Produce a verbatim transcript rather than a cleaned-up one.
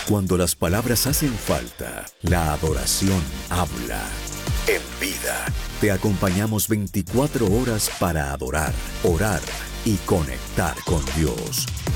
Cuando las palabras hacen falta, la adoración habla. En Vida, te acompañamos veinticuatro horas para adorar, orar y conectar con Dios.